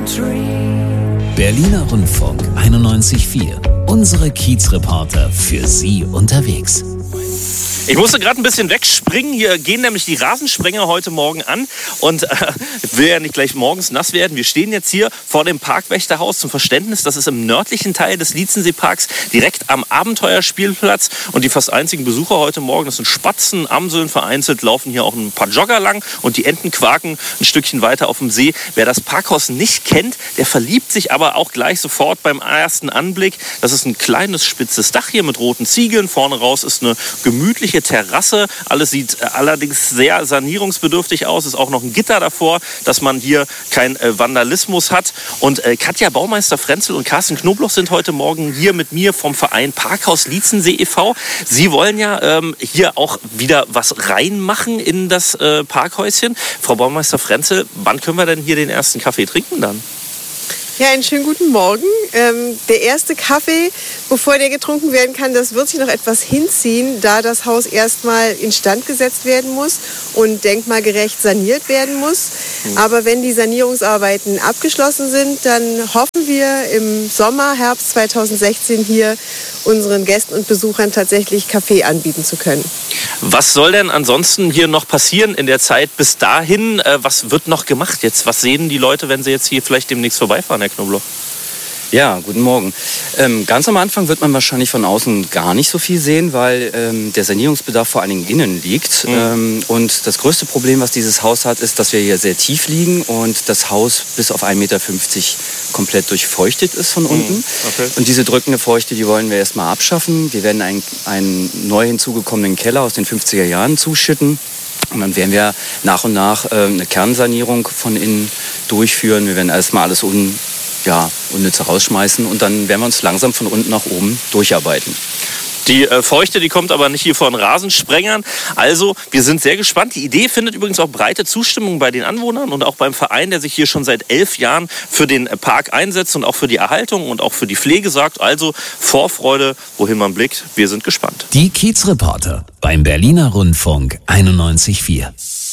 Berliner Rundfunk 91.4. Unsere Kiezreporter für Sie unterwegs. Ich musste gerade ein bisschen wegspringen. Hier gehen nämlich die Rasensprenger heute Morgen an und will ja nicht gleich morgens nass werden. Wir stehen jetzt hier vor dem Parkwächterhaus. Zum Verständnis, das ist im nördlichen Teil des Lietzenseeparks, direkt am Abenteuerspielplatz. Und die fast einzigen Besucher heute Morgen, das sind Spatzen, Amseln, vereinzelt laufen hier auch ein paar Jogger lang und die Enten quaken ein Stückchen weiter auf dem See. Wer das Parkhaus nicht kennt, der verliebt sich aber auch gleich sofort beim ersten Anblick. Das ist ein kleines spitzes Dach hier mit roten Ziegeln. Vorne raus ist eine gemütliche Terrasse. Alles sieht allerdings sehr sanierungsbedürftig aus. Ist auch noch ein Gitter davor, dass man hier keinen Vandalismus hat. Und Katja Baumeister-Frenzel und Carsten Knobloch sind heute Morgen hier mit mir vom Verein Parkhaus Lietzensee e.V. Sie wollen ja hier auch wieder was reinmachen in das Parkhäuschen. Frau Baumeister-Frenzel, wann können wir denn hier den ersten Kaffee trinken dann? Ja, einen schönen guten Morgen. Der erste Kaffee, bevor der getrunken werden kann, das wird sich noch etwas hinziehen, da das Haus erstmal instand gesetzt werden muss und denkmalgerecht saniert werden muss. Aber wenn die Sanierungsarbeiten abgeschlossen sind, dann hoffen wir im Sommer, Herbst 2016 hier unseren Gästen und Besuchern tatsächlich Kaffee anbieten zu können. Was soll denn ansonsten hier noch passieren in der Zeit bis dahin? Was wird noch gemacht jetzt? Was sehen die Leute, wenn sie jetzt hier vielleicht demnächst vorbeifahren, Herr Knobloch? Ja, guten Morgen. Ganz am Anfang wird man wahrscheinlich von außen gar nicht so viel sehen, weil der Sanierungsbedarf vor allen Dingen innen liegt. Und das größte Problem, was dieses Haus hat, ist, dass wir hier sehr tief liegen und das Haus bis auf 1,50 Meter komplett durchfeuchtet ist von unten. Okay. Und diese drückende Feuchte, die wollen wir erstmal abschaffen. Wir werden einen neu hinzugekommenen Keller aus den 50er Jahren zuschütten. Und dann werden wir nach und nach eine Kernsanierung von innen durchführen. Wir werden erstmal alles unnütz rausschmeißen und dann werden wir uns langsam von unten nach oben durcharbeiten. Die Feuchte, die kommt aber nicht hier von Rasensprengern. Also, wir sind sehr gespannt. Die Idee findet übrigens auch breite Zustimmung bei den Anwohnern und auch beim Verein, der sich hier schon seit 11 Jahren für den Park einsetzt und auch für die Erhaltung und auch für die Pflege sorgt. Also, Vorfreude, wohin man blickt. Wir sind gespannt. Die Kiezreporter beim Berliner Rundfunk 91.4.